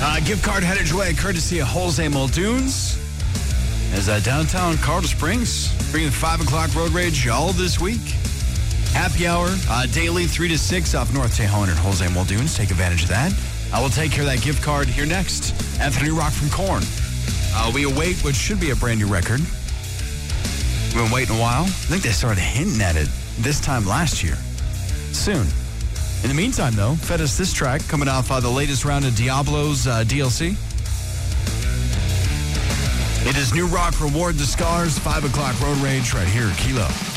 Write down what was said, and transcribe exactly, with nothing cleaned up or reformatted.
Uh, gift card headed your way, courtesy of Jose Muldoons. As uh, downtown Colorado Springs, bringing the five o'clock road rage all this week. Happy hour, uh, daily, three to six off North Tejon and Jose Muldoons. Take advantage of that. I will take care of that gift card here next. Anthony Rock from Korn. Uh, we await what should be a brand new record. We've been waiting a while. I think they started hinting at it this time last year. Soon. In the meantime, though, fed us this track coming off uh, the latest round of Diablo's uh, D L C. It is New Rock Reward the Scars, five o'clock road rage right here at Kilo.